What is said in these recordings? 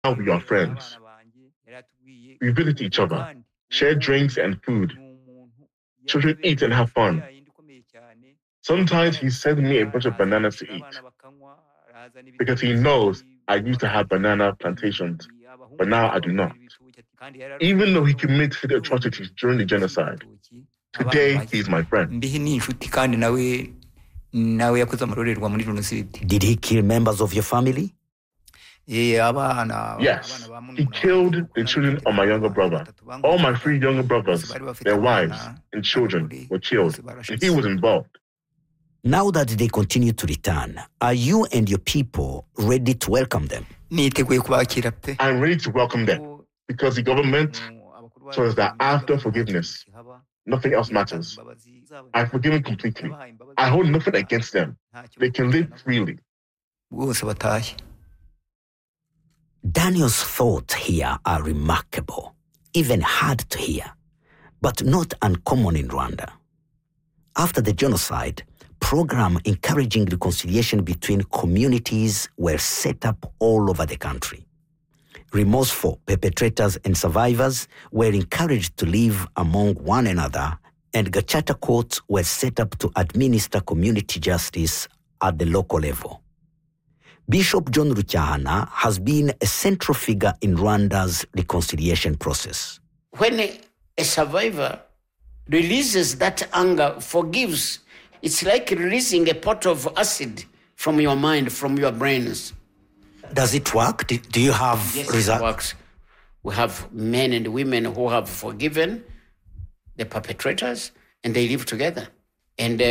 Now we are friends. We visit each other, share drinks and food. Children eat and have fun. Sometimes he sends me a bunch of bananas to eat because he knows I used to have banana plantations, but now I do not. Even though he committed atrocities during the genocide, today he's my friend. Did he kill members of your family? Yes, he killed the children of my younger brother. All my three younger brothers, their wives and children were killed, and he was involved. Now that they continue to return, are you and your people ready to welcome them? I'm ready to welcome them because the government told us that after forgiveness, nothing else matters. I've forgiven completely. I hold nothing against them. They can live freely. Daniel's thoughts here are remarkable, even hard to hear, but not uncommon in Rwanda. After the genocide, programs encouraging reconciliation between communities were set up all over the country. Remorseful perpetrators and survivors were encouraged to live among one another, and Gacaca courts were set up to administer community justice at the local level. Bishop John Rucyahana has been a central figure in Rwanda's reconciliation process. When a survivor releases that anger, forgives, it's like releasing a pot of acid from your mind, from your brains. Does it work? Do you have results? It works. We have men and women who have forgiven the perpetrators, and they live together. And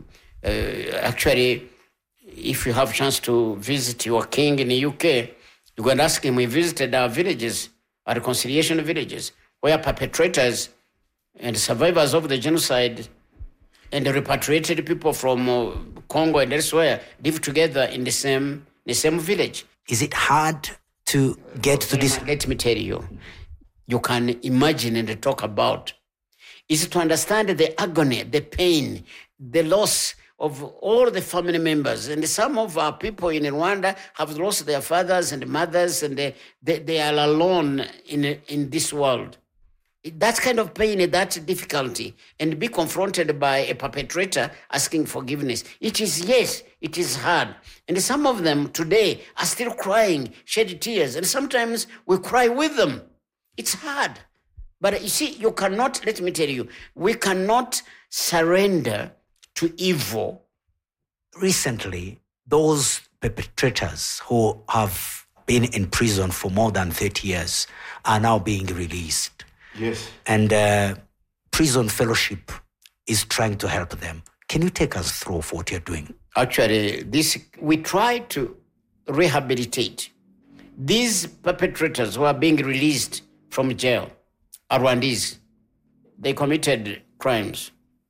actually, if you have a chance to visit your king in the UK, you can ask him. We visited our villages, our reconciliation villages, where perpetrators and survivors of the genocide and the repatriated people from Congo and elsewhere live together in the same village. Is it hard to get to this? Let me tell you, you can imagine and talk about, is to understand the agony, the pain, the loss of all the family members. And some of our people in Rwanda have lost their fathers and mothers, and they are alone in this world. That kind of pain, that difficulty, and be confronted by a perpetrator asking forgiveness. It is hard. And some of them today are still crying, shed tears, and sometimes we cry with them. It's hard. But you see, you cannot, let me tell you, we cannot surrender to evil. Recently, those perpetrators who have been in prison for more than 30 years are now being released. Yes. And Prison Fellowship is trying to help them. Can you take us through what you're doing? Actually, we try to rehabilitate these perpetrators who are being released from jail, are Rwandese. They committed crimes.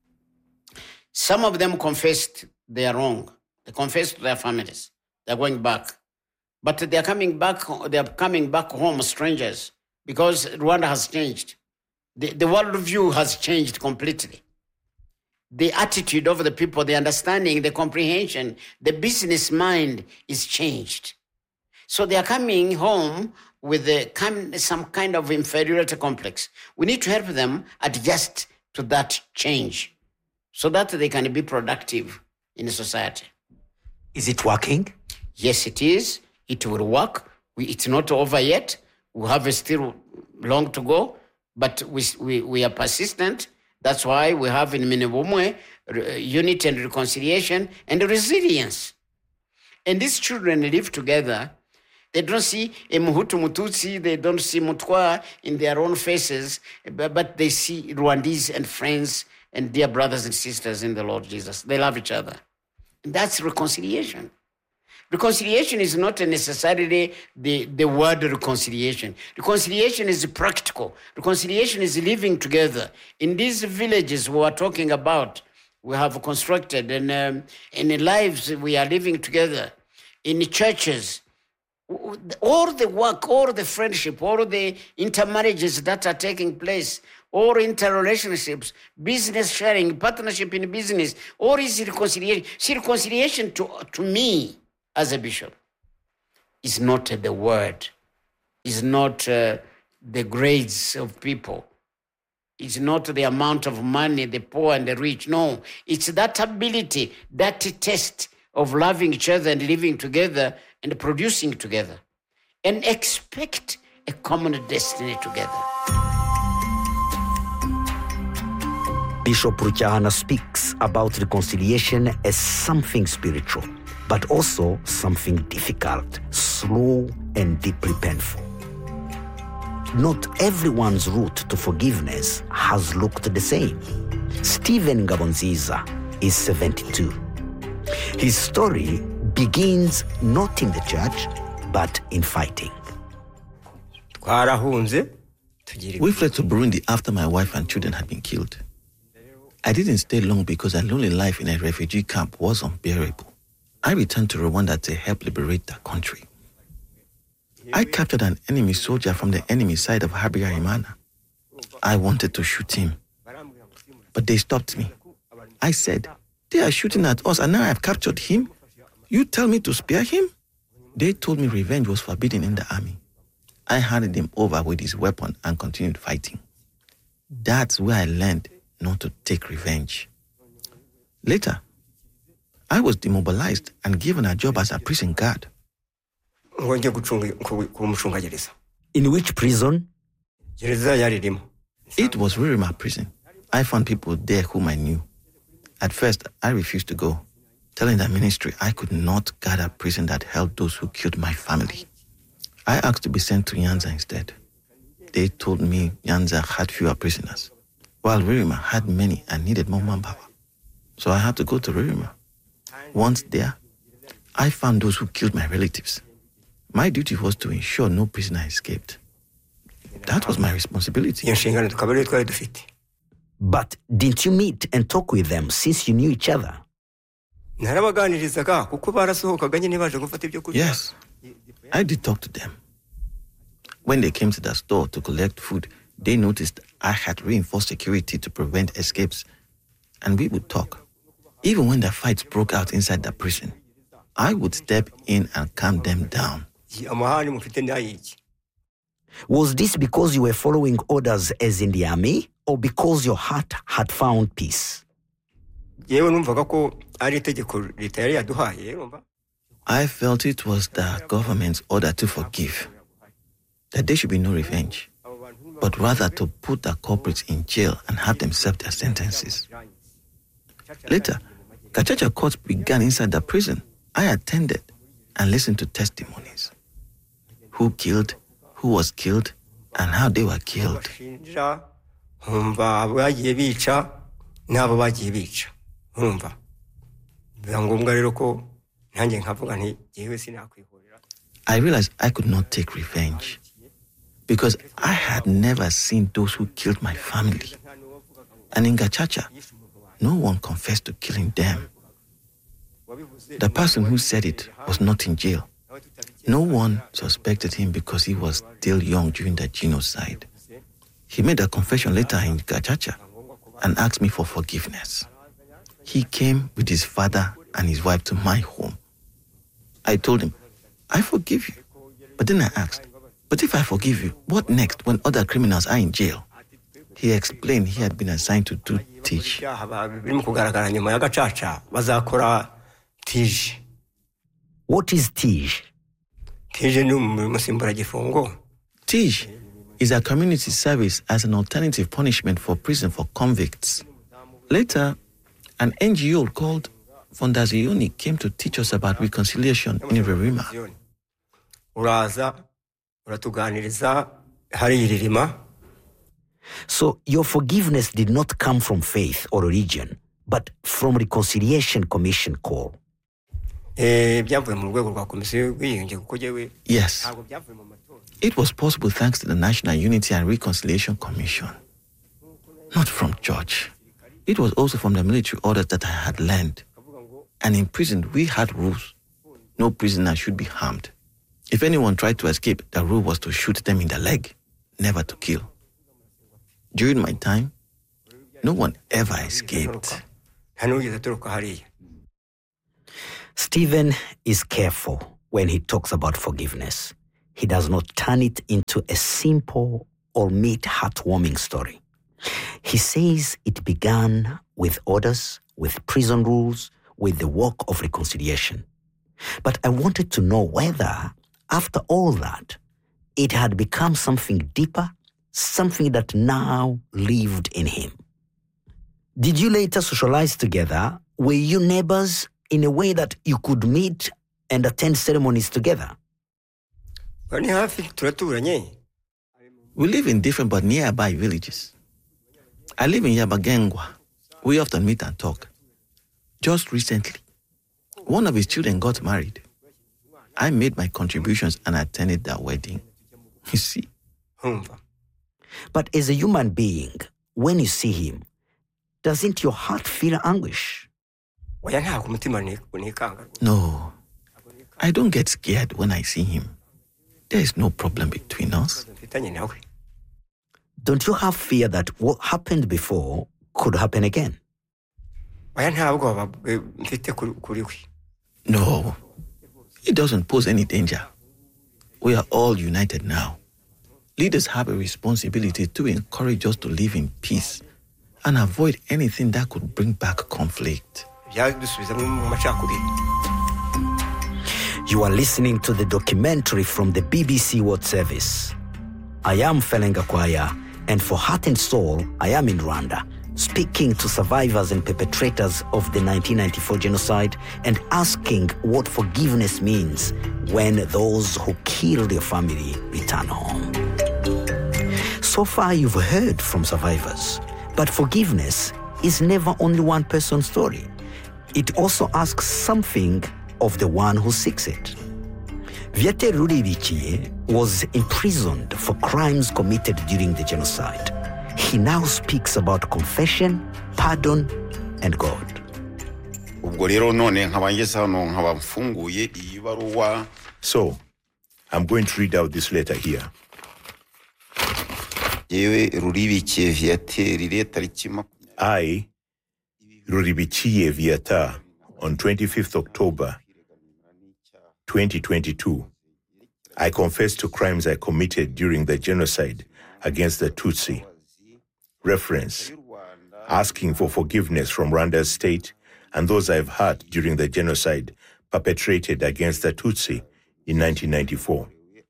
Some of them confessed they are wrong. They confessed to their families. They're going back. But they are coming back home strangers, because Rwanda has changed. The worldview has changed completely. The attitude of the people, the understanding, the comprehension, the business mind is changed. So they are coming home with some kind of inferiority complex. We need to help them adjust to that change so that they can be productive in society. Is it working? Yes, it is. It will work. It's not over yet. We have still long to go, but we are persistent. That's why we have in Minebumwe unity and reconciliation and resilience. And these children live together. They don't see a Muhutu Mututsi, they don't see Mutwa in their own faces, but they see Rwandese and friends and dear brothers and sisters in the Lord Jesus. They love each other. And that's reconciliation. Reconciliation is not necessarily the word reconciliation. Reconciliation is practical. Reconciliation is living together. In these villages we are talking about, we have constructed, and in the lives we are living together. In the churches, all the work, all the friendship, all the intermarriages that are taking place, all interrelationships, business sharing, partnership in business, all is reconciliation. See, reconciliation to me, as a bishop, is not the word. is not the grades of people. It's not the amount of money, the poor and the rich. No, it's that ability, that test of loving each other and living together and producing together and expect a common destiny together. Bishop Ruchahana speaks about reconciliation as something spiritual, but also something difficult, slow, and deeply painful. Not everyone's route to forgiveness has looked the same. Stephen Ngabonziza is 72. His story begins not in the church, but in fighting. We fled to Burundi after my wife and children had been killed. I didn't stay long because a lonely life in a refugee camp was unbearable. I returned to Rwanda to help liberate the country. I captured an enemy soldier from the enemy side of Habyarimana. I wanted to shoot him, but they stopped me. I said, "They are shooting at us and now I've captured him. You tell me to spare him?" They told me revenge was forbidden in the army. I handed him over with his weapon and continued fighting. That's where I learned not to take revenge. Later, I was demobilized and given a job as a prison guard. In which prison? It was Ririma prison. I found people there whom I knew. At first, I refused to go, telling the ministry I could not guard a prison that held those who killed my family. I asked to be sent to Nyanza instead. They told me Nyanza had fewer prisoners, while Ririma had many and needed more manpower. So I had to go to Ririma. Once there, I found those who killed my relatives. My duty was to ensure no prisoner escaped. That was my responsibility. But didn't you meet and talk with them since you knew each other? Yes, I did talk to them. When they came to the store to collect food, they noticed I had reinforced security to prevent escapes, and we would talk. Even when the fights broke out inside the prison, I would step in and calm them down. Was this because you were following orders as in the army, or because your heart had found peace? I felt it was the government's order to forgive, that there should be no revenge, but rather to put the culprits in jail and have them serve their sentences. Later, Gachacha courts began inside the prison. I attended and listened to testimonies. Who killed, who was killed, and how they were killed. I realized I could not take revenge because I had never seen those who killed my family. And in Gachacha, no one confessed to killing them. The person who said it was not in jail. No one suspected him because he was still young during the genocide. He made a confession later in Gachacha and asked me for forgiveness. He came with his father and his wife to my home. I told him, "I forgive you." But then I asked, "But if I forgive you, what next when other criminals are in jail?" He explained he had been assigned to do TIJ. What is TIJ? TIJ is a community service as an alternative punishment for prison for convicts. Later, an NGO called Fondazioni came to teach us about reconciliation in Ririma. So your forgiveness did not come from faith or religion, but from Reconciliation Commission call. Yes. It was possible thanks to the National Unity and Reconciliation Commission. Not from church. It was also from the military orders that I had learned. And in prison, we had rules. No prisoner should be harmed. If anyone tried to escape, the rule was to shoot them in the leg, never to kill. During my time, no one ever escaped. Stephen is careful when he talks about forgiveness. he does not turn it into a simple or neat heartwarming story. He says it began with orders, with prison rules, with the work of reconciliation. But I wanted to know whether, after all that, it had become something deeper, something that now lived in him. Did you later socialize together? Were you neighbors in a way that you could meet and attend ceremonies together? We live in different but nearby villages. I live in Yabagengwa. We often meet and talk. Just recently, one of his children got married. I made my contributions and attended their wedding. You see? But as a human being, when you see him, doesn't your heart feel anguish? No, I don't get scared when I see him. There is no problem between us. Don't you have fear that what happened before could happen again? No, it doesn't pose any danger. We are all united now. Leaders have a responsibility to encourage us to live in peace and avoid anything that could bring back conflict. You are listening to the documentary from the BBC World Service. I am Felenga Kwaya, and for Heart and Soul, I am in Rwanda, speaking to survivors and perpetrators of the 1994 genocide and asking what forgiveness means when those who killed your family return home. So far, you've heard from survivors, but forgiveness is never only one person's story. It also asks something of the one who seeks it. Viateur Ruribikiye was imprisoned for crimes committed during the genocide. He now speaks about confession, pardon, and God. So, I'm going to read out this letter here. I, Ruribikiye Viateur, on 25th October 2022, I confess to crimes I committed during the genocide against the Tutsi. Reference: asking for forgiveness from Rwanda's state and those I've hurt during the genocide perpetrated against the Tutsi in 1994.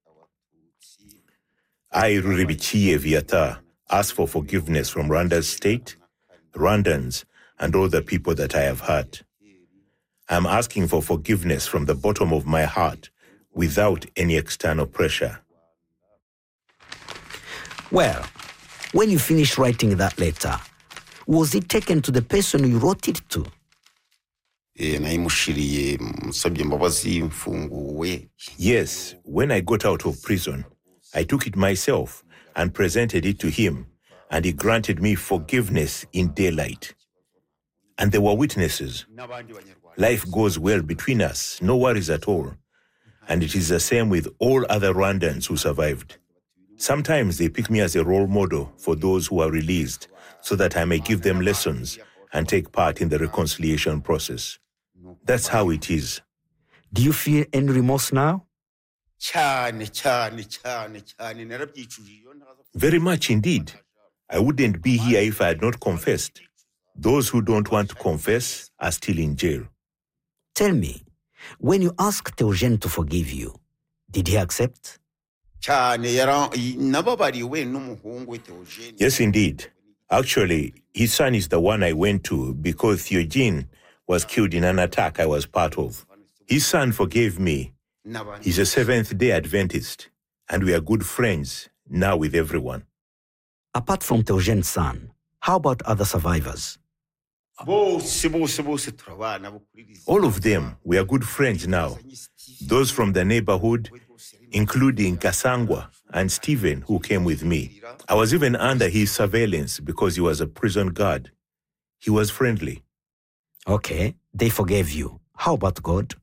I, Ruribikiye Viateur, ask for forgiveness from Rwanda's state, Rwandans, and all the people that I have hurt. I'm asking for forgiveness from the bottom of my heart without any external pressure. Well, when you finished writing that letter, was it taken to the person you wrote it to? Yes, when I got out of prison, I took it myself and presented it to him, and he granted me forgiveness in daylight. And there were witnesses. Life goes well between us, no worries at all. And it is the same with all other Rwandans who survived. Sometimes they pick me as a role model for those who are released so that I may give them lessons and take part in the reconciliation process. That's how it is. Do you feel any remorse now? Very much indeed. I wouldn't be here if I had not confessed. Those who don't want to confess are still in jail. Tell me, when you asked Theogene to forgive you, did he accept? Yes, indeed. Actually, his son is the one I went to because Theogene was killed in an attack I was part of. His son forgave me. He's a Seventh-day Adventist, and we are good friends now with everyone. Apart from Theogene's son, how about other survivors? All of them, we are good friends now. Those from the neighborhood, including Kasangwa and Stephen, who came with me. I was even under his surveillance because he was a prison guard. He was friendly. Okay, they forgave you. How about God?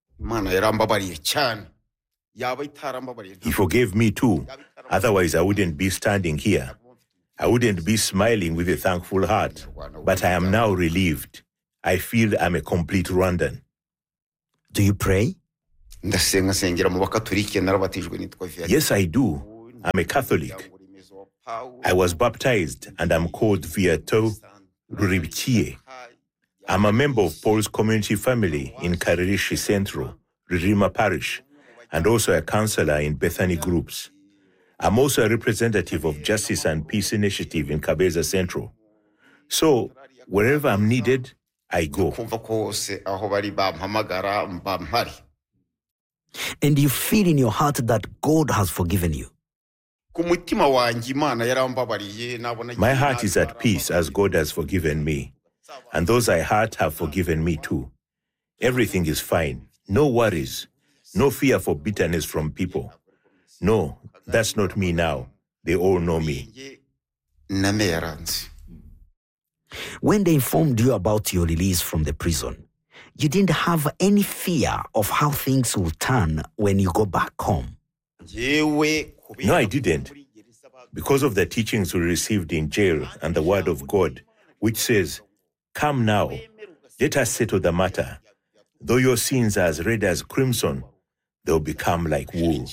He forgave me too. Otherwise, I wouldn't be standing here. I wouldn't be smiling with a thankful heart. But I am now relieved. I feel I'm a complete Rwandan. Do you pray? Yes, I do. I'm a Catholic. I was baptized and I'm called Viato Ruribitie. I'm a member of Paul's community family in Karirishi Central, Ririma Parish, and also a counselor in Bethany Groups. I'm also a representative of Justice and Peace Initiative in Kabeza Central. So, wherever I'm needed, I go. And you feel in your heart that God has forgiven you. My heart is at peace as God has forgiven me. And those I hurt have forgiven me too. Everything is fine. No worries. No fear for bitterness from people. No, that's not me now. They all know me. When they informed you about your release from the prison, you didn't have any fear of how things will turn when you go back home. No, I didn't. Because of the teachings we received in jail and the word of God, which says, "Come now, let us settle the matter. Though your sins are as red as crimson, they'll become like wool."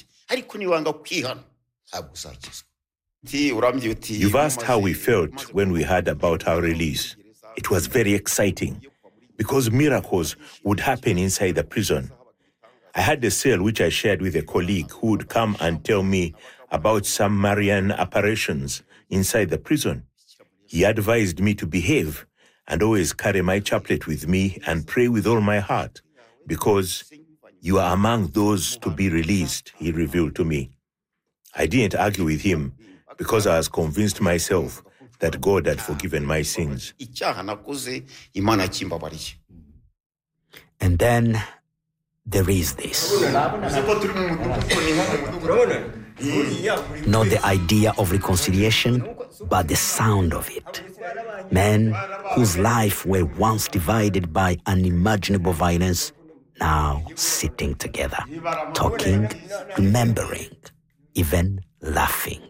You've asked how we felt when we heard about our release. It was very exciting because miracles would happen inside the prison. I had a cell which I shared with a colleague who would come and tell me about some Marian apparitions inside the prison. He advised me to behave and always carry my chaplet with me and pray with all my heart because you are among those to be released, he revealed to me. I didn't argue with him because I was convinced myself that God had forgiven my sins. And then there is this. Not the idea of reconciliation, but the sound of it. Men whose life were once divided by unimaginable violence, now sitting together, talking, remembering, even laughing.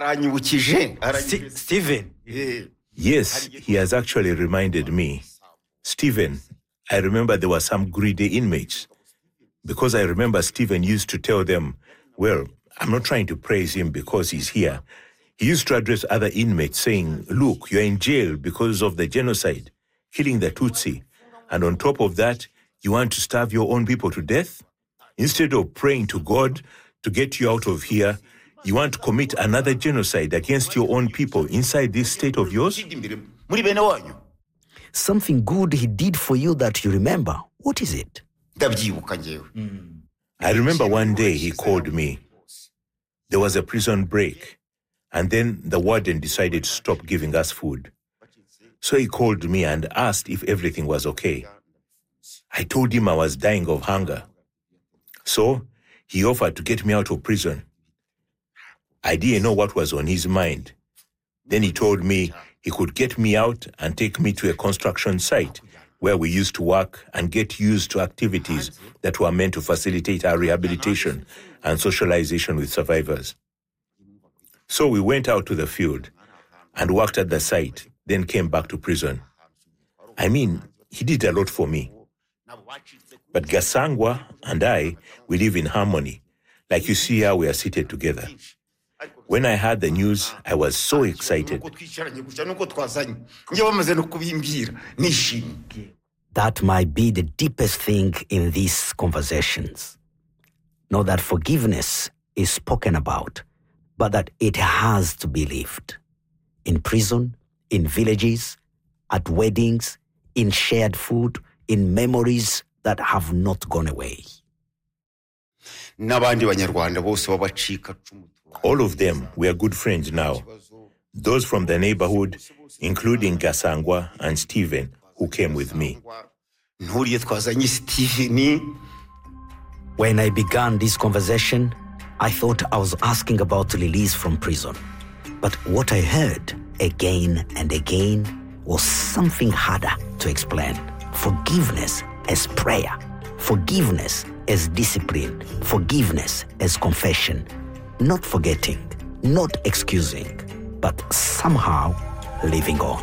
Stephen. Yes, he has actually reminded me. Stephen, I remember there were some greedy inmates. Because I remember Stephen used to tell them, well, I'm not trying to praise him because he's here. He used to address other inmates saying, look, you're in jail because of the genocide, killing the Tutsi. And on top of that, you want to starve your own people to death? Instead of praying to God to get you out of here, you want to commit another genocide against your own people inside this state of yours? Something good he did for you that you remember. What is it? I remember one day he called me. There was a prison break, and then the warden decided to stop giving us food. So he called me and asked if everything was okay. I told him I was dying of hunger. So he offered to get me out of prison. I didn't know what was on his mind. Then he told me he could get me out and take me to a construction site where we used to work and get used to activities that were meant to facilitate our rehabilitation and socialization with survivors. So we went out to the field and worked at the site, then came back to prison. I mean, he did a lot for me. But Gasangwa and I, we live in harmony. Like you see how we are seated together. When I heard the news, I was so excited. That might be the deepest thing in these conversations. Not that forgiveness is spoken about, but that it has to be lived. In prison, in villages, at weddings, in shared food, in memories that have not gone away. All of them were good friends now. Those from the neighborhood, including Gasangwa and Stephen, who came with me. When I began this conversation, I thought I was asking about release from prison. But what I heard again and again was something harder to explain. Forgiveness as prayer. Forgiveness as discipline. Forgiveness as confession. Not forgetting, not excusing, but somehow living on.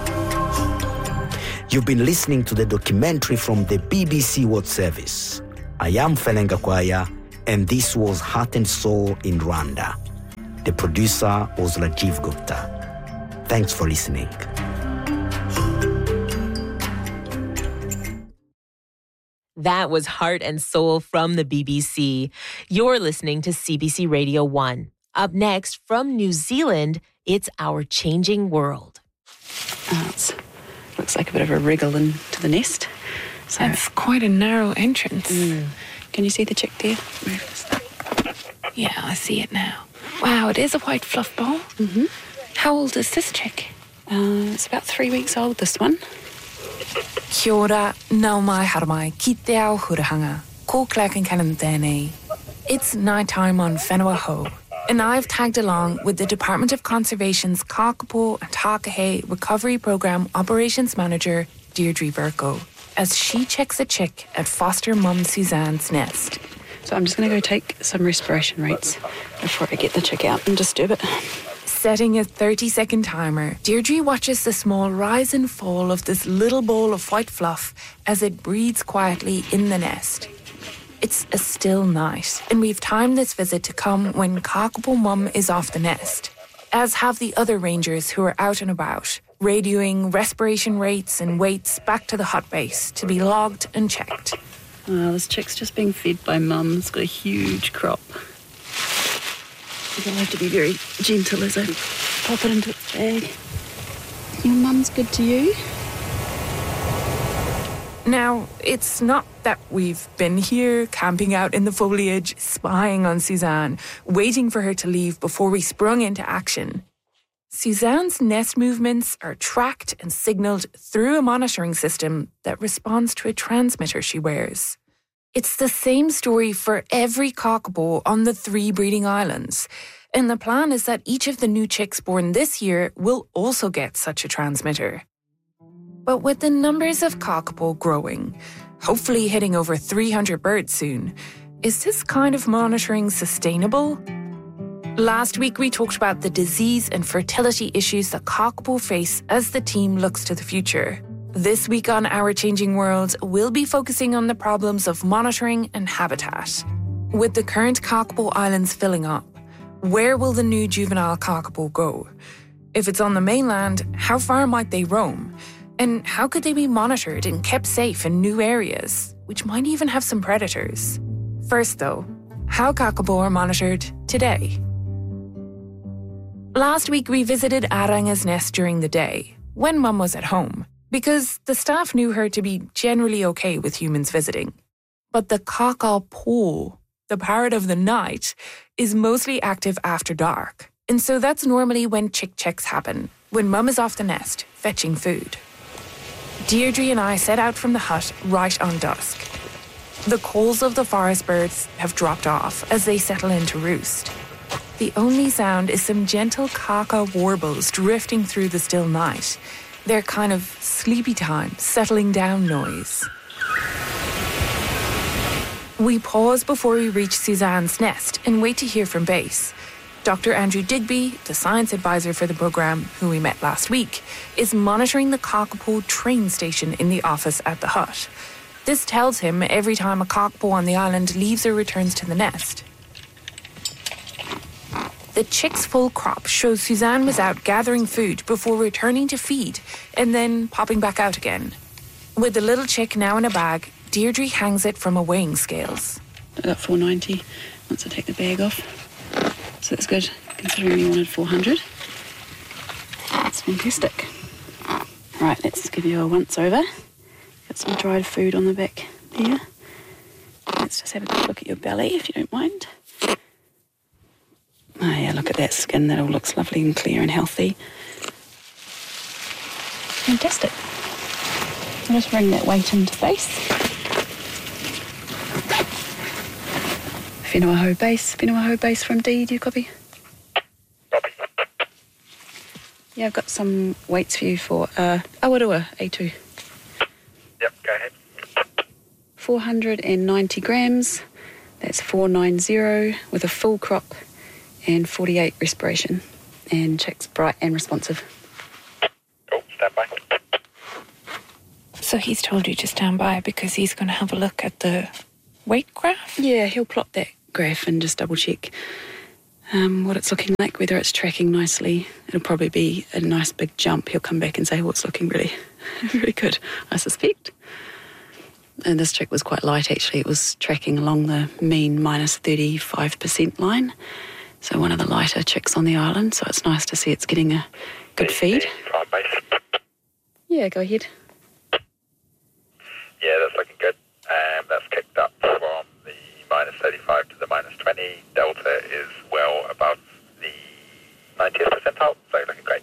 You've been listening to the documentary from the BBC World Service. I am Felenga Kwaya, and this was Heart and Soul in Rwanda. The producer was Rajiv Gupta. Thanks for listening. That was Heart and Soul from the BBC. You're listening to CBC Radio 1. Up next, from New Zealand, it's Our Changing World. It looks like a bit of a wriggle into the nest. So it's quite a narrow entrance. Can you see the chick there? Yeah, I see it now. Wow, it is a white fluff ball. Mm-hmm. How old is this chick? It's about 3 weeks old, this one. Kia ora, nau mai haramai, ki te ao hurahanga, ko Clark and Cannon tēnei. It's nighttime on Whenua Hou, and I've tagged along with the Department of Conservation's Kakapo and Takahe Recovery Program Operations Manager, Deirdre Burko, as she checks a chick at foster mum Suzanne's nest. So I'm just going to go take some respiration rates before I get the chick out and disturb it. Setting a 30-second timer, Deirdre watches the small rise and fall of this little ball of white fluff as it breathes quietly in the nest. It's a still night, and we've timed this visit to come when Kakapo Mum is off the nest, as have the other rangers who are out and about, radioing respiration rates and weights back to the hut base to be logged and checked. Oh, this chick's just being fed by Mum. It's got a huge crop. I'll have to be very gentle as I pop it into its bag. Your mum's good to you? Now, it's not that we've been here camping out in the foliage, spying on Suzanne, waiting for her to leave before we sprung into action. Suzanne's nest movements are tracked and signalled through a monitoring system that responds to a transmitter she wears. It's the same story for every Kakapo on the 3 breeding islands, and the plan is that each of the new chicks born this year will also get such a transmitter. But with the numbers of Kakapo growing, hopefully hitting over 300 birds soon, is this kind of monitoring sustainable? Last week we talked about the disease and fertility issues that Kakapo face as the team looks to the future. This week on Our Changing World, we'll be focusing on the problems of monitoring and habitat. With the current Kakapo Islands filling up, where will the new juvenile Kakapo go? If it's on the mainland, how far might they roam? And how could they be monitored and kept safe in new areas, which might even have some predators? First though, how Kakapo are monitored today. Last week we visited Aranga's nest during the day, when Mum was at home, because the staff knew her to be generally okay with humans visiting. But the Kakapo, the parrot of the night, is mostly active after dark. And so that's normally when chick checks happen, when Mum is off the nest, fetching food. Deirdre and I set out from the hut right on dusk. The calls of the forest birds have dropped off as they settle in to roost. The only sound is some gentle kaka warbles drifting through the still night, their kind of sleepy time, settling down noise. We pause before we reach Suzanne's nest and wait to hear from base. Dr. Andrew Digby, the science advisor for the programme, who we met last week, is monitoring the Kakapo train station in the office at the hut. This tells him every time a Kakapo on the island leaves or returns to the nest. The chick's full crop shows Suzanne was out gathering food before returning to feed and then popping back out again. With the little chick now in a bag, Deirdre hangs it from a weighing scales. I got 490 once I take the bag off. So that's good, considering you wanted 400. That's fantastic. Right, let's give you a once-over. Got some dried food on the back there. Let's just have a quick look at your belly, if you don't mind. Oh yeah, look at that skin. That all looks lovely and clear and healthy. Fantastic. I'll just bring that weight into base. Whenua Hou base from D, do you copy? Copy. Yeah, I've got some weights for you for Awarua A2. Yep, go ahead. 490 grams. That's 490 with a full crop and 48 respiration. And chick's bright and responsive. Cool, stand by. So he's told you to stand by because he's going to have a look at the weight graph? Yeah, he'll plot that graph and just double check what it's looking like, whether it's tracking nicely. It'll probably be a nice big jump. He'll come back and say, it's looking really, really good, I suspect. And this chick was quite light, actually. It was tracking along the mean minus 35% line. So one of the lighter chicks on the island. So it's nice to see it's getting a good feed. Yeah, go ahead. Yeah, that's looking good. That's kicked up from the minus 35 to the minus 20. Delta is well above the 90th percentile, so looking great.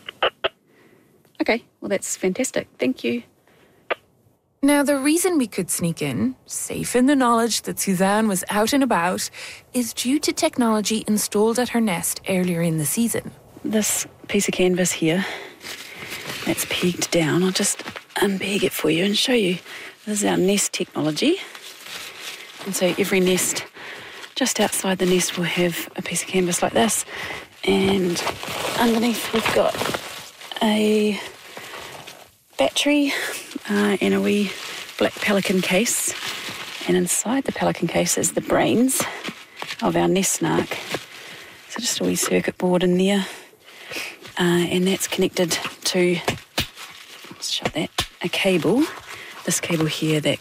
Okay, well, that's fantastic. Thank you. Now, the reason we could sneak in, safe in the knowledge that Suzanne was out and about, is due to technology installed at her nest earlier in the season. This piece of canvas here, that's pegged down. I'll just unpeg it for you and show you. This is our nest technology. And so every nest, just outside the nest, will have a piece of canvas like this. And underneath we've got a battery and a wee black pelican case. And inside the pelican case is the brains of our nest snark. So just a wee circuit board in there. And that's connected to, let's shut that, a cable. This cable here that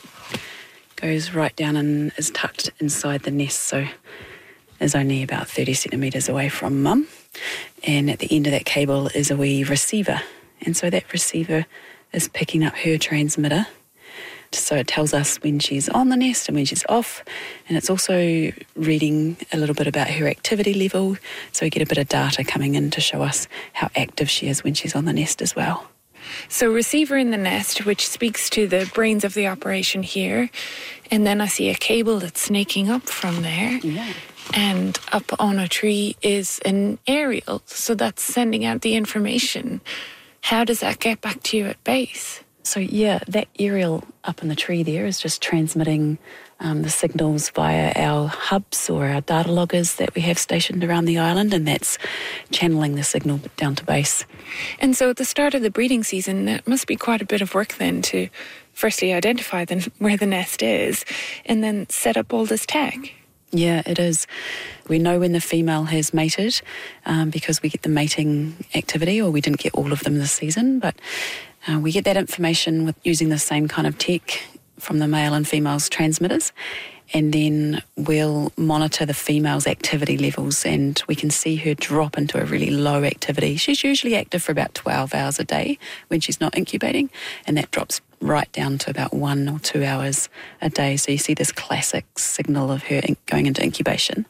goes right down and is tucked inside the nest, so is only about 30 centimetres away from Mum. And at the end of that cable is a wee receiver. And so that receiver is picking up her transmitter. So it tells us when she's on the nest and when she's off. And it's also reading a little bit about her activity level. So we get a bit of data coming in to show us how active she is when she's on the nest as well. So receiver in the nest, which speaks to the brains of the operation here. And then I see a cable that's snaking up from there. Yeah. And up on a tree is an aerial. So that's sending out the information. How does that get back to you at base? So yeah, that aerial up in the tree there is just transmitting the signals via our hubs or our data loggers that we have stationed around the island, and that's channeling the signal down to base. And so at the start of the breeding season, that must be quite a bit of work then to firstly identify where the nest is and then set up all this tech. Yeah, it is. We know when the female has mated because we get the mating activity, or we didn't get all of them this season, but we get that information with using the same kind of tech from the male and female's transmitters, and then we'll monitor the female's activity levels, and we can see her drop into a really low activity. She's usually active for about 12 hours a day when she's not incubating, and that drops right down to about 1 or 2 hours a day. So you see this classic signal of her going into incubation.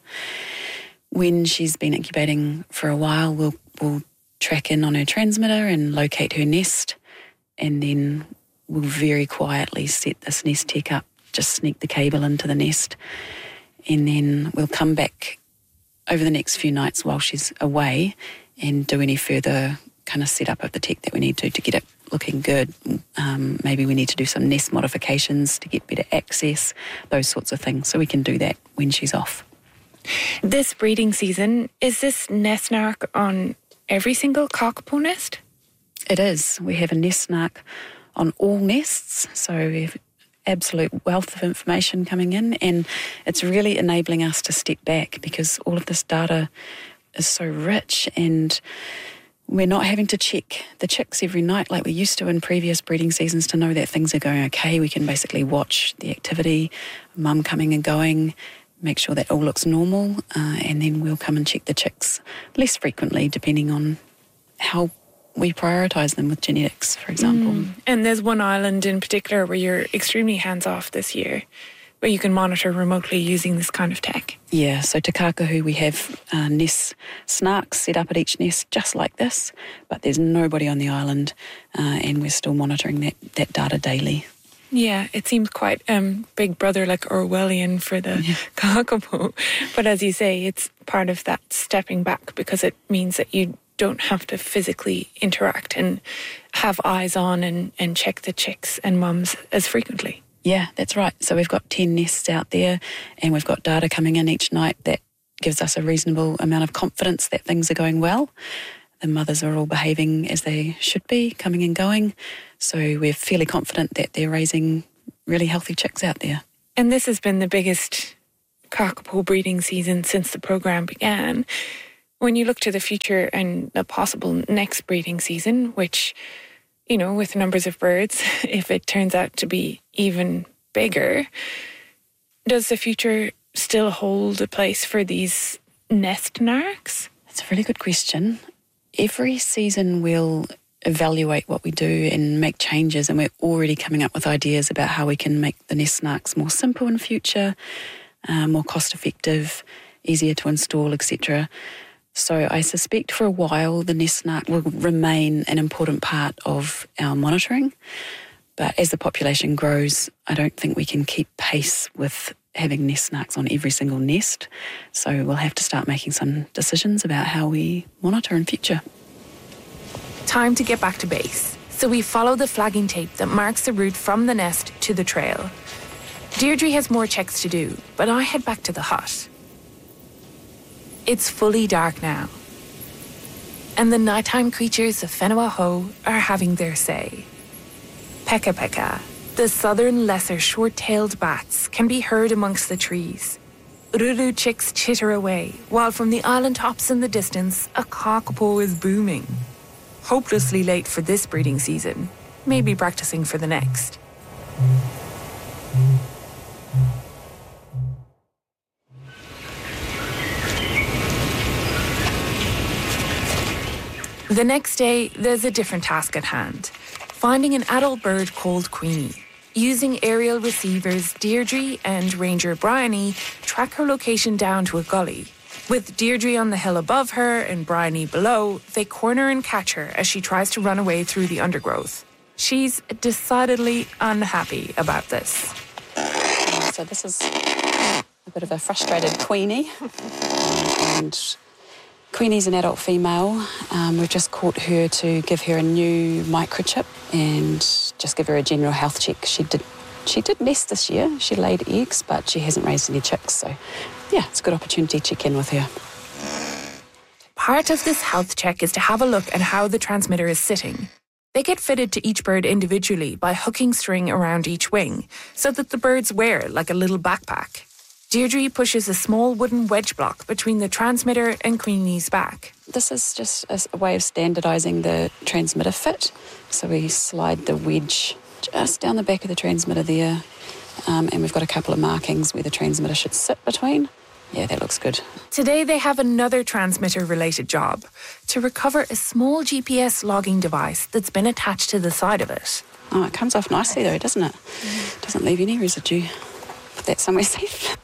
When she's been incubating for a while, we'll track in on her transmitter and locate her nest, and then we'll very quietly set this nest tech up, just sneak the cable into the nest, and then we'll come back over the next few nights while she's away and do any further kind of setup of the tech that we need to get it looking good. Maybe we need to do some nest modifications to get better access, those sorts of things. So we can do that when she's off. This breeding season, is this nest snark on every single kakapo nest? It is. We have a nest snark on all nests, so we have absolute wealth of information coming in, and it's really enabling us to step back because all of this data is so rich, and we're not having to check the chicks every night like we used to in previous breeding seasons to know that things are going okay. We can basically watch the activity, mum coming and going, make sure that all looks normal, and then we'll come and check the chicks less frequently depending on how we prioritise them with genetics, for example. And there's one island in particular where you're extremely hands-off this year, where you can monitor remotely using this kind of tech. Yeah, so Te Kākahu, we have nest snarks set up at each nest just like this, but there's nobody on the island, and we're still monitoring that data daily. Yeah, it seems quite Big Brother, like Orwellian for the kakapo. But as you say, it's part of that stepping back because it means that you don't have to physically interact and have eyes on and check the chicks and mums as frequently. Yeah, that's right. So we've got 10 nests out there and we've got data coming in each night that gives us a reasonable amount of confidence that things are going well. The mothers are all behaving as they should be, coming and going. So we're fairly confident that they're raising really healthy chicks out there. And this has been the biggest cockapoo breeding season since the programme began. When you look to the future and a possible next breeding season, which, you know, with numbers of birds, if it turns out to be even bigger, does the future still hold a place for these nest narcs? That's a really good question. Every season we'll evaluate what we do and make changes, and we're already coming up with ideas about how we can make the nest narcs more simple in future, more cost effective, easier to install, etc. So I suspect for a while the nest narc will remain an important part of our monitoring. But as the population grows, I don't think we can keep pace with having nest narcs on every single nest. So we'll have to start making some decisions about how we monitor in future. Time to get back to base. So we follow the flagging tape that marks the route from the nest to the trail. Deirdre has more checks to do, but I head back to the hut. It's fully dark now, and the nighttime creatures of Whenua-Ho are having their say. Peka peka, the southern lesser short-tailed bats, can be heard amongst the trees. Ururu chicks chitter away, while from the island tops in the distance, a cockapoo is booming. Hopelessly late for this breeding season, maybe practicing for the next. The next day, there's a different task at hand. Finding an adult bird called Queenie. Using aerial receivers, Deirdre and Ranger Bryony track her location down to a gully. With Deirdre on the hill above her and Bryony below, they corner and catch her as she tries to run away through the undergrowth. She's decidedly unhappy about this. So this is a bit of a frustrated Queenie. And Queenie's an adult female. We've just caught her to give her a new microchip and just give her a general health check. She did nest this year. She laid eggs, but she hasn't raised any chicks. So, yeah, it's a good opportunity to check in with her. Part of this health check is to have a look at how the transmitter is sitting. They get fitted to each bird individually by hooking string around each wing so that the birds wear like a little backpack. Deirdre pushes a small wooden wedge block between the transmitter and Queenie's back. This is just a way of standardising the transmitter fit. So we slide the wedge just down the back of the transmitter there, and we've got a couple of markings where the transmitter should sit between. Yeah, that looks good. Today they have another transmitter-related job, to recover a small GPS logging device that's been attached to the side of it. Oh, it comes off nicely though, doesn't it? Doesn't leave any residue. Put that somewhere safe.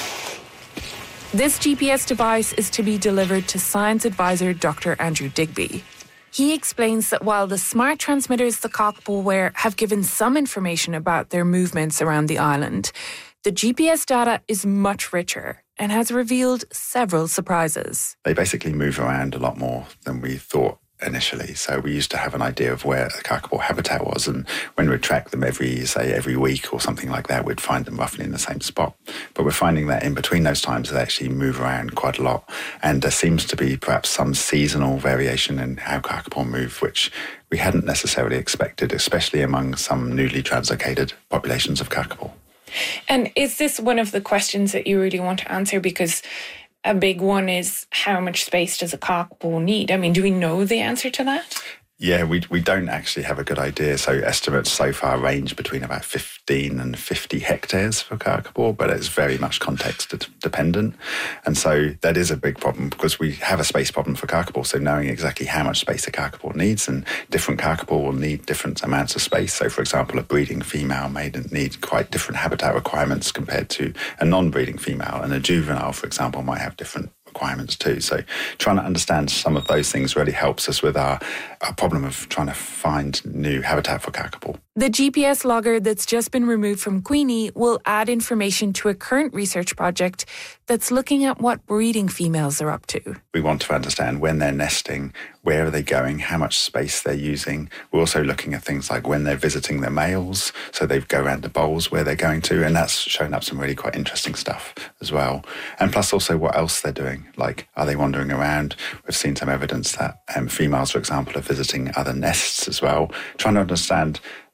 This GPS device is to be delivered to science advisor Dr. Andrew Digby. He explains that while the smart transmitters the cockapoo wear have given some information about their movements around the island, the GPS data is much richer and has revealed several surprises. They basically move around a lot more than we thought initially. So we used to have an idea of where the cockapoo habitat was, and when we'd track them every week or something like that, we'd find them roughly in the same spot. But we're finding that in between those times, they actually move around quite a lot. And there seems to be perhaps some seasonal variation in how cockapoo move, which we hadn't necessarily expected, especially among some newly translocated populations of cockapoo. And is this one of the questions that you really want to answer? Because a big one is, how much space does a cockapoo need? I mean, do we know the answer to that? Yeah, we don't actually have a good idea. So estimates so far range between about 15 and 50 hectares for cockapoo, but it's very much context dependent. And so that is a big problem because we have a space problem for cockapoo. So knowing exactly how much space a cockapoo needs, and different cockapoo will need different amounts of space. So for example, a breeding female may need quite different habitat requirements compared to a non-breeding female, and a juvenile, for example, might have different requirements too. So trying to understand some of those things really helps us with our problem of trying to find new habitat for cockapoo. The GPS logger that's just been removed from Queenie will add information to a current research project that's looking at what breeding females are up to. We want to understand when they're nesting, where are they going, how much space they're using. We're also looking at things like when they're visiting their males, so they go around the bowls where they're going to, and that's showing up some really quite interesting stuff as well. And plus also what else they're doing, like are they wandering around? We've seen some evidence that females, for example, are visiting other nests as well, trying to understand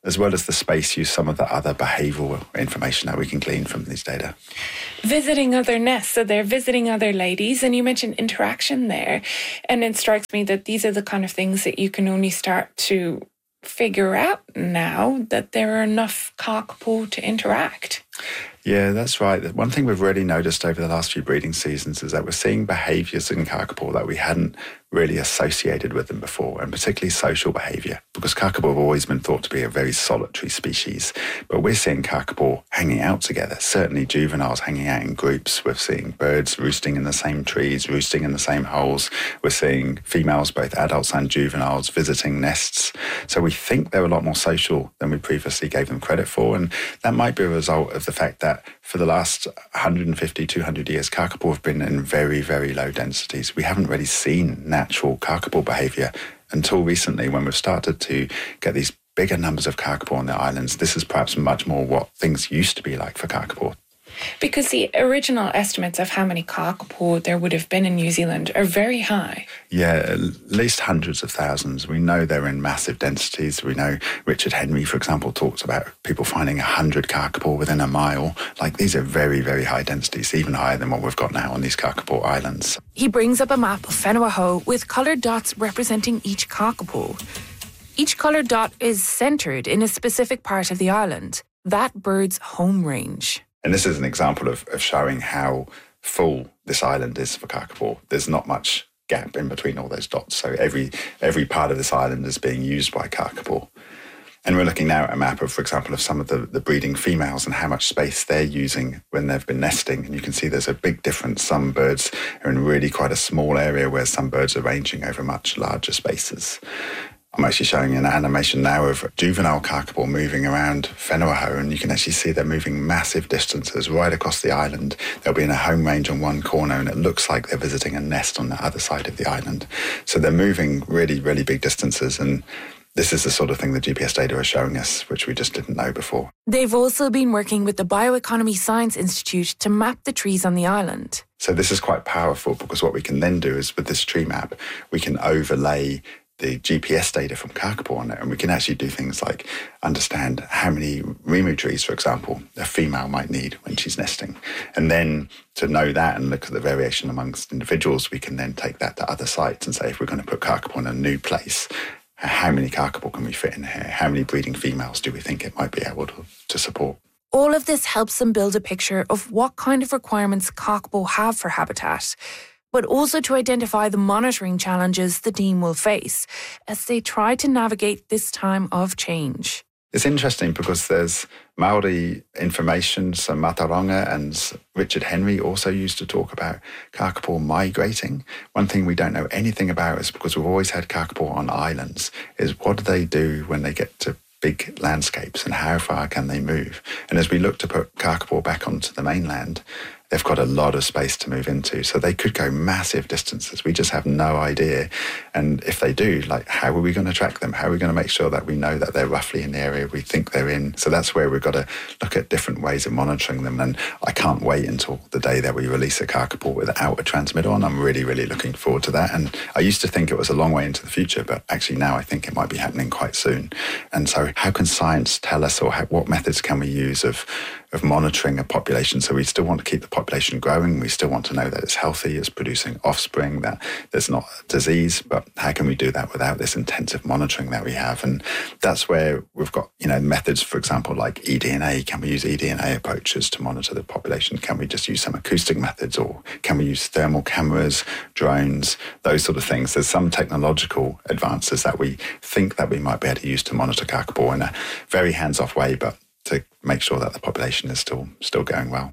as well as the space use some of the other behavioural information that we can glean from these data. Visiting other nests, so they're visiting other ladies, and you mentioned interaction there. And it strikes me that these are the kind of things that you can only start to figure out now, that there are enough kakapo to interact. Yeah, that's right. One thing we've really noticed over the last few breeding seasons is that we're seeing behaviours in kakapo that we hadn't really associated with them before, and particularly social behaviour, because kakapo have always been thought to be a very solitary species. But we're seeing kakapo hanging out together, certainly juveniles hanging out in groups. We're seeing birds roosting in the same trees, roosting in the same holes. We're seeing females, both adults and juveniles, visiting nests. So we think they're a lot more social than we previously gave them credit for, and that might be a result of the fact that for the last 150, 200 years, kakapo have been in very, very low densities. We haven't really seen natural kakapo behaviour until recently, when we've started to get these bigger numbers of kakapo on the islands. This is perhaps much more what things used to be like for kakapo. Because the original estimates of how many kakapo there would have been in New Zealand are very high. Yeah, at least hundreds of thousands. We know they're in massive densities. We know Richard Henry, for example, talks about people finding 100 kakapo within a mile. Like, these are very, very high densities, even higher than what we've got now on these kakapo islands. He brings up a map of Whenua Hou with coloured dots representing each kakapo. Each coloured dot is centred in a specific part of the island, that bird's home range. And this is an example of showing how full this island is for kakapo. There's not much gap in between all those dots. So every part of this island is being used by kakapo. And we're looking now at a map of, for example, of some of the breeding females and how much space they're using when they've been nesting. And you can see there's a big difference. Some birds are in really quite a small area, where some birds are ranging over much larger spaces. I'm actually showing you an animation now of juvenile kakapo moving around Whenua Hou, and you can actually see they're moving massive distances right across the island. They'll be in a home range on one corner, and it looks like they're visiting a nest on the other side of the island. So they're moving really, really big distances, and this is the sort of thing the GPS data are showing us, which we just didn't know before. They've also been working with the Bioeconomy Science Institute to map the trees on the island. So this is quite powerful, because what we can then do is, with this tree map, we can overlay the GPS data from kakapo on it, and we can actually do things like understand how many rimu trees, for example, a female might need when she's nesting. And then to know that and look at the variation amongst individuals, we can then take that to other sites and say, if we're going to put kakapo in a new place, how many kakapo can we fit in here? How many breeding females do we think it might be able to support? All of this helps them build a picture of what kind of requirements kakapo have for habitat, but also to identify the monitoring challenges the team will face as they try to navigate this time of change. It's interesting because there's Māori information, so Mataronga and Richard Henry also used to talk about kakapo migrating. One thing we don't know anything about is, because we've always had kakapo on islands, is what do they do when they get to big landscapes and how far can they move? And as we look to put kakapo back onto the mainland, they've got a lot of space to move into. So they could go massive distances. We just have no idea. And if they do, like, how are we going to track them? How are we going to make sure that we know that they're roughly in the area we think they're in? So that's where we've got to look at different ways of monitoring them. And I can't wait until the day that we release a kakapo without a transmitter on. I'm really, really looking forward to that. And I used to think it was a long way into the future, but actually now I think it might be happening quite soon. And so how can science tell us, or what methods can we use of monitoring a population? So we still want to keep the population growing. We still want to know that it's healthy, it's producing offspring, that there's not disease. But how can we do that without this intensive monitoring that we have? And that's where we've got, methods, for example, like eDNA. Can we use eDNA approaches to monitor the population? Can we just use some acoustic methods, or can we use thermal cameras, drones, those sort of things? There's some technological advances that we think that we might be able to use to monitor kakapo in a very hands-off way, but to make sure that the population is still going well.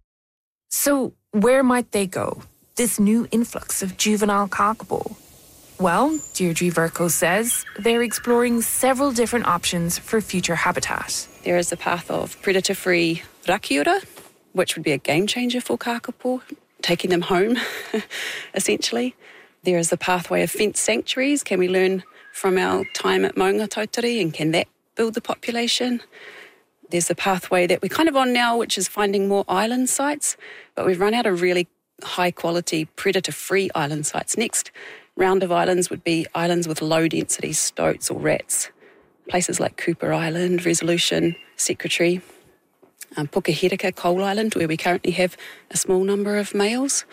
So where might they go, this new influx of juvenile kakapo? Well, Deirdre Vercoe says they're exploring several different options for future habitat. There is the path of predator-free rakiura, which would be a game changer for kakapo, taking them home, essentially. There is the pathway of fenced sanctuaries. Can we learn from our time at Maunga Tautari, and can that build the population? There's the pathway that we're kind of on now, which is finding more island sites, but we've run out of really high-quality predator-free island sites. Next round of islands would be islands with low-density stoats or rats. places like Cooper Island, Resolution, Secretary, Pukaherika Coal Island, where we currently have a small number of males.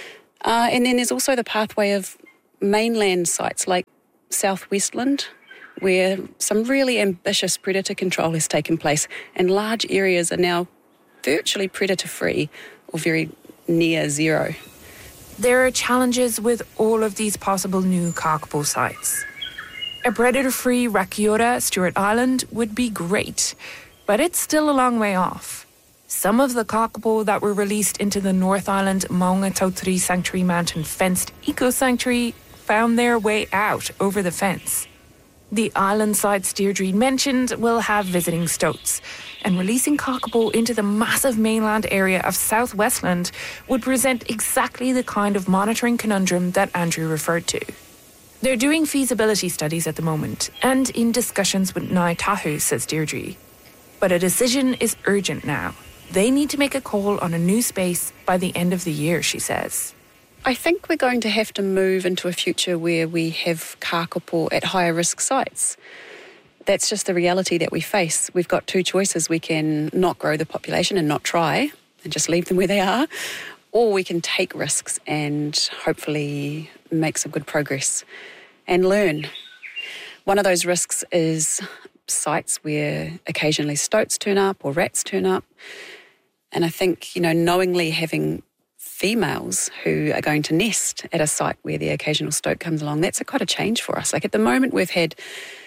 And then there's also the pathway of mainland sites like South Westland, where some really ambitious predator control has taken place, and large areas are now virtually predator-free or very near zero. There are challenges with all of these possible new kakapo sites. A predator-free Rakiura, Stewart Island, would be great, but it's still a long way off. Some of the kakapo that were released into the North Island Maunga Tautari Sanctuary Mountain fenced eco-sanctuary found their way out over the fence. The island sites Deirdre mentioned will have visiting stoats, and releasing kakapo into the massive mainland area of South Westland would present exactly the kind of monitoring conundrum that Andrew referred to. They're doing feasibility studies at the moment, and in discussions with Ngāi Tahu, says Deirdre. But a decision is urgent now. They need to make a call on a new space by the end of the year, she says. I think we're going to have to move into a future where we have kakapo at higher risk sites. That's just the reality that we face. We've got two choices. We can not grow the population and not try and just leave them where they are, or we can take risks and hopefully make some good progress and learn. One of those risks is sites where occasionally stoats turn up or rats turn up. And I think, knowingly having females who are going to nest at a site where the occasional stoat comes along, that's quite a change for us. Like at the moment, we've had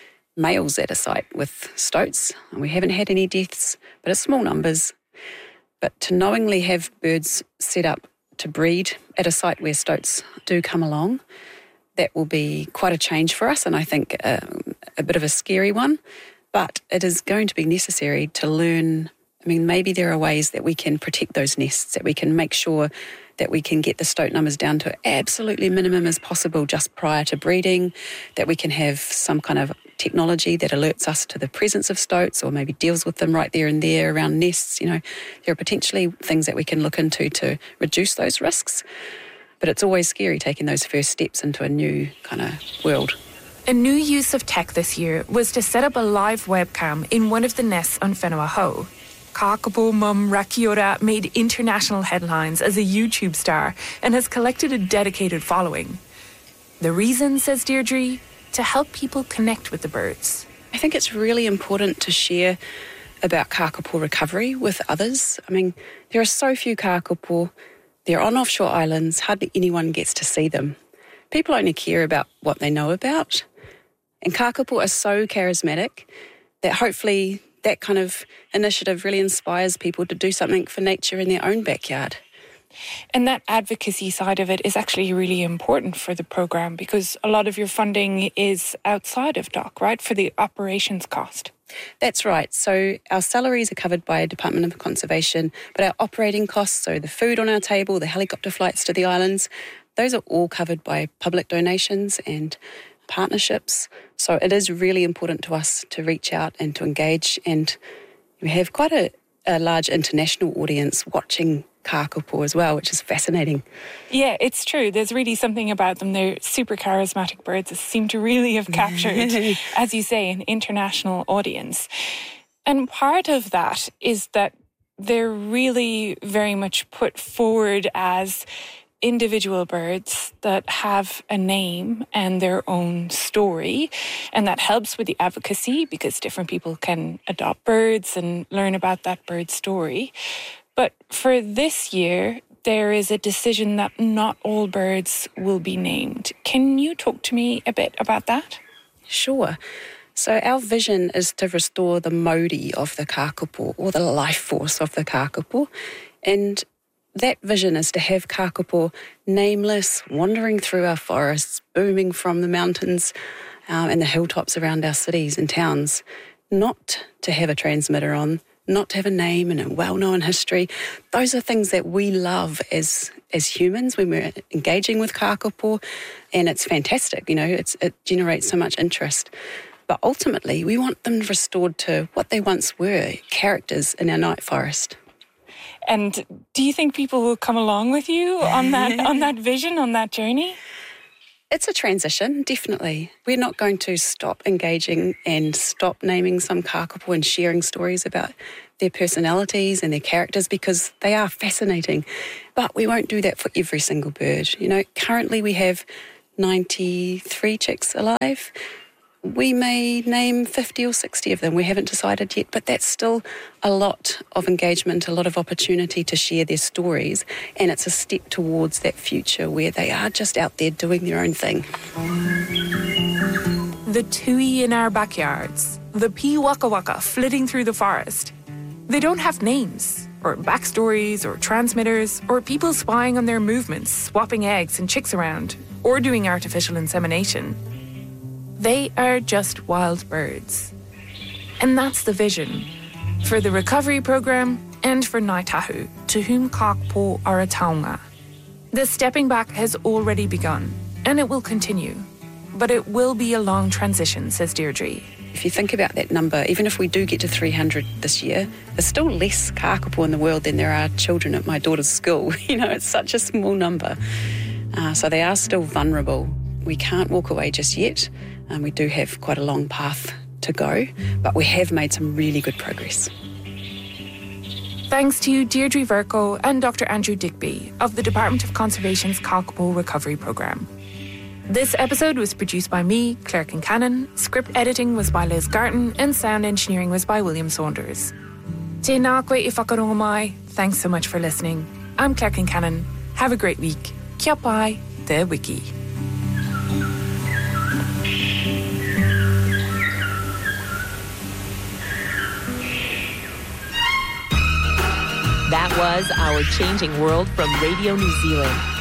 males at a site with stoats, and we haven't had any deaths, but it's small numbers. But to knowingly have birds set up to breed at a site where stoats do come along, that will be quite a change for us, and I think a bit of a scary one. But it is going to be necessary to learn. Maybe there are ways that we can protect those nests, that we can make sure that we can get the stoat numbers down to absolutely minimum as possible just prior to breeding, that we can have some kind of technology that alerts us to the presence of stoats or maybe deals with them right there and there around nests. There are potentially things that we can look into to reduce those risks. But it's always scary taking those first steps into a new kind of world. A new use of tech this year was to set up a live webcam in one of the nests on Whenua Hou. Kakapo mum Rakiura made international headlines as a YouTube star and has collected a dedicated following. The reason, says Deirdre, to help people connect with the birds. I think it's really important to share about kakapo recovery with others. There are so few kakapo. They're on offshore islands. Hardly anyone gets to see them. People only care about what they know about. And kakapo are so charismatic that hopefully that kind of initiative really inspires people to do something for nature in their own backyard. And that advocacy side of it is actually really important for the programme because a lot of your funding is outside of DOC, right, for the operations cost. That's right. So our salaries are covered by Department of Conservation, but our operating costs, so the food on our table, the helicopter flights to the islands, those are all covered by public donations and partnerships. So it is really important to us to reach out and to engage, and we have quite a large international audience watching kakapo as well, which is fascinating. Yeah, it's true. There's really something about them. They're super charismatic birds that seem to really have captured, as you say, an international audience. And part of that is that they're really very much put forward as individual birds that have a name and their own story, and that helps with the advocacy because different people can adopt birds and learn about that bird's story. But for this year, there is a decision that not all birds will be named. Can you talk to me a bit about that? Sure. So our vision is to restore the mauri of the kakapo, or the life force of the kakapo, and that vision is to have kakapo nameless, wandering through our forests, booming from the mountains and the hilltops around our cities and towns, not to have a transmitter on, not to have a name and a well-known history. Those are things that we love as humans when we're engaging with kakapo, and it's fantastic. It generates so much interest. But ultimately, we want them restored to what they once were, characters in our night forest. And do you think people will come along with you on that vision, on that journey? It's a transition, definitely. We're not going to stop engaging and stop naming some kakapo and sharing stories about their personalities and their characters because they are fascinating. But we won't do that for every single bird. You know, currently we have 93 chicks alive. We may name 50 or 60 of them. We haven't decided yet, but that's still a lot of engagement, a lot of opportunity to share their stories, and it's a step towards that future where they are just out there doing their own thing. The tui in our backyards, the pea waka waka flitting through the forest. They don't have names, or backstories, or transmitters, or people spying on their movements, swapping eggs and chicks around, or doing artificial insemination. They are just wild birds. And that's the vision for the recovery programme and for Ngāi Tahu, to whom kakapo are a taonga. The stepping back has already begun, and it will continue. But it will be a long transition, says Deirdre. If you think about that number, even if we do get to 300 this year, there's still less kakapo in the world than there are children at my daughter's school. You know, it's such a small number. So they are still vulnerable. We can't walk away just yet. We do have quite a long path to go, but we have made some really good progress. Thanks to Deirdre Vercoe and Dr. Andrew Digby of the Department of Conservation's Kakapo Recovery Programme. This episode was produced by me, Claire Kincannon, script editing was by Liz Garton, and sound engineering was by William Saunders. Tēnā koe I whakarongo mai. Thanks so much for listening. I'm Claire Kincannon. Have a great week. Kia pai, te wiki. That was Our Changing World from Radio New Zealand.